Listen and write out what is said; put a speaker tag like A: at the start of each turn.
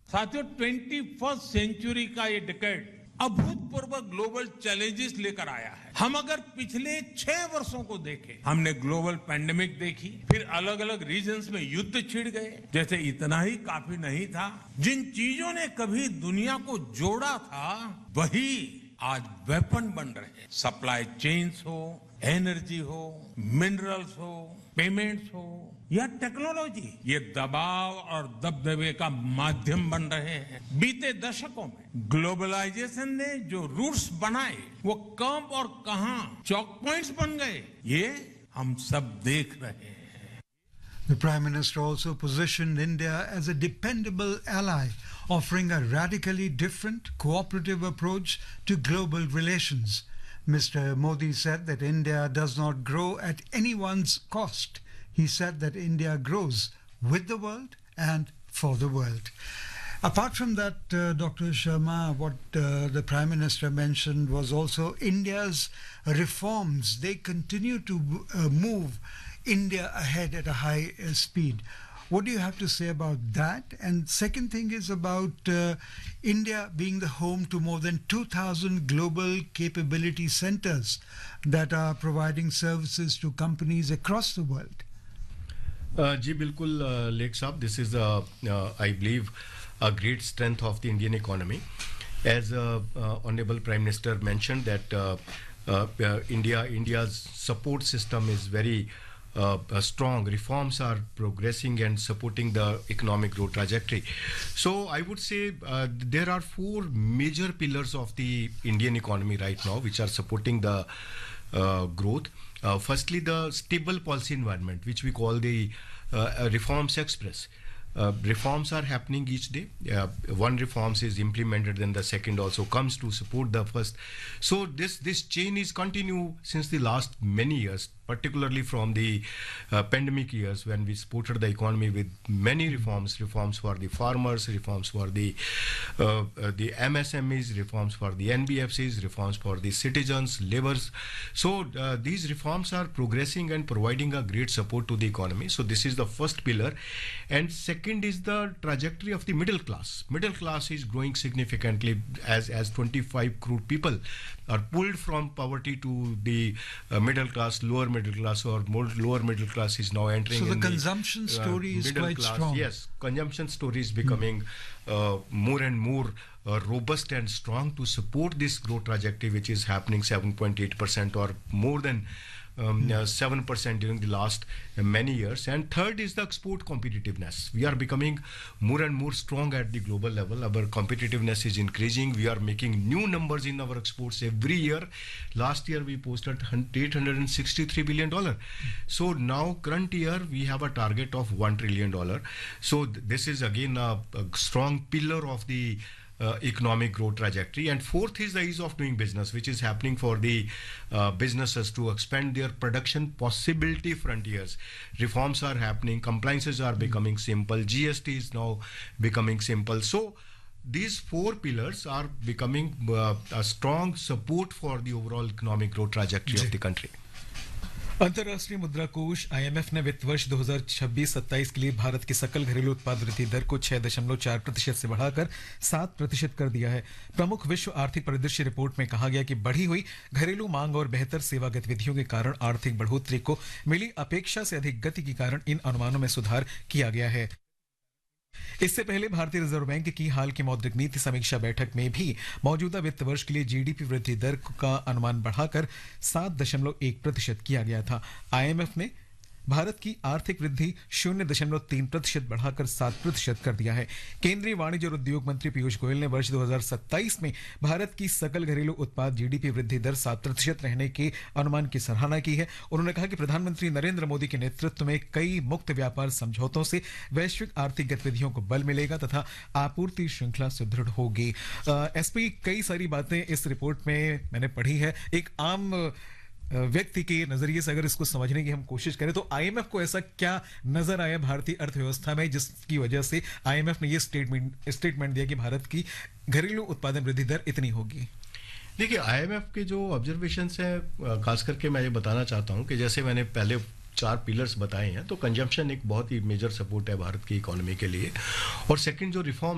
A: साथियों 21st century का ये डिकेड अभूतपूर्व ग्लोबल चैलेंजेस लेकर आया है। हम अगर पिछले 6 वर्षों को देखें, हमने ग्लोबल पैंडेमिक देखी, फिर अलग अलग रीजन्स में युद्ध छिड़ गए। जैसे इतना ही काफी नहीं था, जिन चीजों ने कभी दुनिया को जोड़ा था वही आज वेपन बन रहे हैं। सप्लाई चेन्स हो, एनर्जी हो, मिनरल्स हो, पेमेंट्स हो या टेक्नोलॉजी, ये दबाव और दबदबे का माध्यम बन रहे हैं। बीते दशकों में ग्लोबलाइजेशन ने जो रूट्स बनाए वो कब और कहां चौक पॉइंट्स बन गए, ये हम सब देख रहे हैं।
B: The Prime Minister also positioned India as a dependable ally, offering a radically different, cooperative approach to global relations. Mr. Modi said that India does not grow at anyone's cost. He said that India grows with the world and for the world. Apart from that, Dr. Sharma, what the Prime Minister mentioned was also India's reforms. They continue to move India ahead at a high speed. What do you have to say about that? And second thing is about India being the home to more than 2,000 global capability centers that are providing services to companies across the world.
C: जी बिल्कुल lake साहब, this is I believe a great strength of the Indian economy. As Honorable Prime Minister mentioned that India's support system is very strong. Reforms are progressing and supporting the economic growth trajectory. So I would say there are 4 major pillars of the Indian economy right now which are supporting the growth. Firstly, the stable policy environment, which we call the reforms express. Reforms are happening each day. One reforms is implemented, then the second also comes to support the first. So this chain is continue since the last many years, particularly from the pandemic years when we supported the economy with many reforms for the farmers, reforms for the MSMEs, reforms for the NBFCs, reforms for the citizens, laborers. So these reforms are progressing and providing a great support to the economy. So this is the first pillar. And second is the trajectory of the middle class. Middle class is growing significantly as 25 crore people are pulled from poverty to the middle class, lower middle class, or more lower middle class is now entering.
B: So the consumption story is quite
C: class.
B: strong.
C: Yes, consumption story is becoming more and more robust and strong to support this growth trajectory, which is happening 7.8% or more than 7% during the last many years. And third is the export competitiveness. We are becoming more and more strong at the global level. Our competitiveness is increasing. We are making new numbers in our exports every year. Last year we posted $863 billion. So now current year we have a target of $1 trillion. So this is again a strong pillar of the economic growth trajectory. And fourth is the ease of doing business, which is happening for the businesses to expand their production possibility frontiers. Reforms are happening, compliances are becoming simple, GST is now becoming simple. So these 4 pillars are becoming a strong support for the overall economic growth trajectory of the country.
D: अंतर्राष्ट्रीय मुद्रा कोष IMF ने वित्त वर्ष 2026-27 के लिए भारत की सकल घरेलू उत्पाद वृद्धि दर को 6.4% से बढ़ाकर 7% कर दिया है। प्रमुख विश्व आर्थिक परिदृश्य रिपोर्ट में कहा गया कि बढ़ी हुई घरेलू मांग और बेहतर सेवा गतिविधियों के कारण आर्थिक बढ़ोतरी को मिली अपेक्षा से अधिक गति के कारण इन अनुमानों में सुधार किया गया है। इससे पहले भारतीय रिजर्व बैंक की हाल की मौद्रिक नीति समीक्षा बैठक में भी मौजूदा वित्त वर्ष के लिए जीडीपी वृद्धि दर का अनुमान बढ़ाकर 7.1% किया गया था। IMF ने भारत की आर्थिक वृद्धि 0.3% बढ़ाकर 7% कर दिया है। केंद्रीय वाणिज्य और उद्योग मंत्री पीयूष गोयल ने वर्ष 2027 में भारत की सकल घरेलू उत्पाद जीडीपी वृद्धि दर 7% रहने के अनुमान की सराहना की है। उन्होंने कहा कि प्रधानमंत्री नरेंद्र मोदी के नेतृत्व में कई मुक्त व्यापार समझौतों से वैश्विक आर्थिक गतिविधियों को बल मिलेगा तथा आपूर्ति श्रृंखला सुदृढ़ होगी। एसपी कई सारी बातें इस रिपोर्ट में मैंने पढ़ी है। एक आम व्यक्ति के नजरिए से अगर इसको समझने की हम कोशिश करें तो आईएमएफ को ऐसा क्या नजर आया भारतीय अर्थव्यवस्था में जिसकी वजह से आईएमएफ ने ये स्टेटमेंट दिया कि भारत की घरेलू उत्पादन वृद्धि दर इतनी होगी?
C: देखिए, आईएमएफ के जो ऑब्जर्वेशंस हैं, खास करके मैं ये बताना चाहता हूं कि जैसे मैंने पहले 4 पिलर्स बताए हैं, तो कंजम्पशन एक बहुत ही मेजर सपोर्ट है भारत की इकोनॉमी के लिए। और सेकंड जो रिफॉर्म